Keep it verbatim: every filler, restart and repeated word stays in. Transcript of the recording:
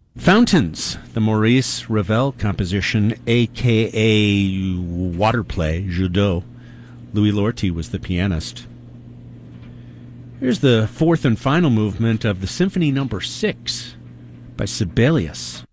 Fountains, the Maurice Ravel composition, a k a. water play, Jeu d'eau. Louis Lorty was the pianist. Here's the fourth and final movement of the Symphony Number Six by Sibelius.